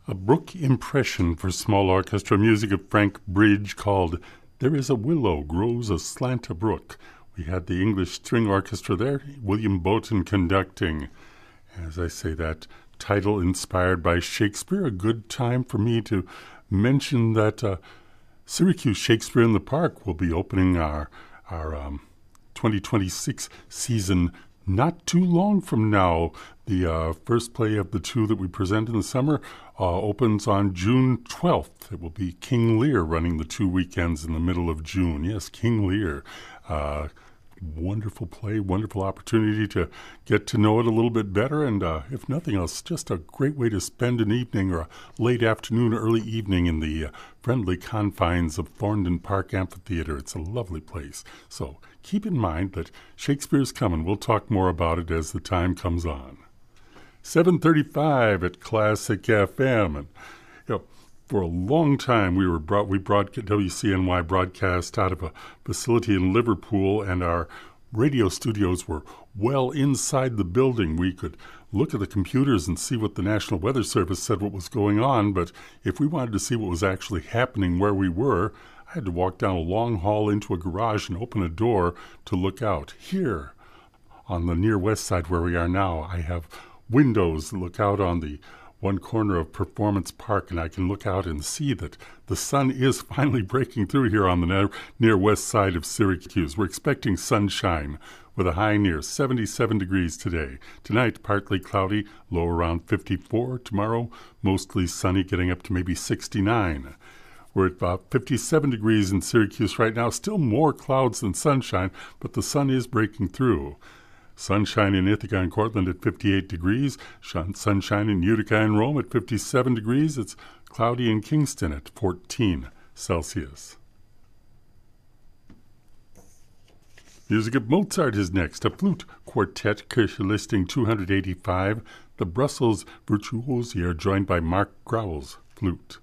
A Brook impression for small orchestra music of Frank Bridge called There is a Willow Grows Aslant a Brook. We had the English String Orchestra there, William Boughton conducting. As I say, that title inspired by Shakespeare, a good time for me to mention that Syracuse Shakespeare in the Park will be opening our 2026 season not too long from now. The first play of the two that we present in the summer opens on June 12th. It will be King Lear running the 2 weekends in the middle of June. Yes, King Lear. Wonderful play, wonderful opportunity to get to know it a little bit better, and if nothing else, just a great way to spend an evening or a late afternoon, early evening in the friendly confines of Thorndon Park Amphitheater. It's a lovely place. So keep in mind that Shakespeare's coming. We'll talk more about it as the time comes on. 7:35 at Classic FM, and for a long time, WCNY broadcast out of a facility in Liverpool, and our radio studios were well inside the building. We could look at the computers and see what the National Weather Service said what was going on, but if we wanted to see what was actually happening where we were, I had to walk down a long hall into a garage and open a door to look out. Here, on the near west side where we are now, I have windows that look out on the one corner of Performance Park, and I can look out and see that the sun is finally breaking through here on the near west side of Syracuse. We're expecting sunshine with a high near 77 degrees today. Tonight, partly cloudy, low around 54. Tomorrow, mostly sunny, getting up to maybe 69. We're at about 57 degrees in Syracuse right now. Still more clouds than sunshine, but the sun is breaking through. Sunshine in Ithaca and Cortland at 58 degrees. Sunshine in Utica and Rome at 57 degrees. It's cloudy in Kingston at 14 Celsius. Music of Mozart is next. A flute quartet, Kirche listing 285. The Brussels Virtuosi are joined by Mark Growls, flute.